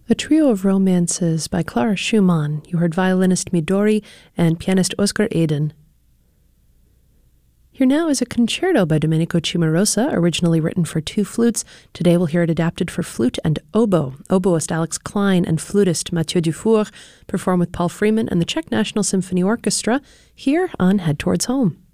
A trio of romances by Clara Schumann. You heard violinist Midori and pianist Oscar Eden. Here now is a concerto by Domenico Cimarosa, originally written for two flutes. Today we'll hear it adapted for flute and oboe. Oboist Alex Klein and flutist Mathieu Dufour perform with Paul Freeman and the Czech National Symphony Orchestra here on Head Towards Home.